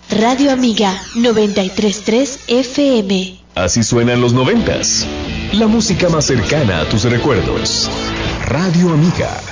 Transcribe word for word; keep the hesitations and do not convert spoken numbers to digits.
Radio Amiga noventa y tres punto tres F M. Así suenan los noventas. La música más cercana a tus recuerdos. Radio Amiga.